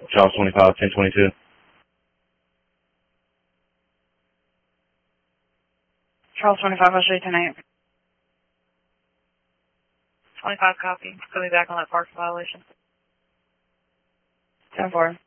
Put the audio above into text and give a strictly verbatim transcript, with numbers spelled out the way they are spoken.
Charles twenty-five, ten twenty-two. Charles twenty-five, I'll show you tonight. twenty-five copy. Go be back on that park violation. ten four.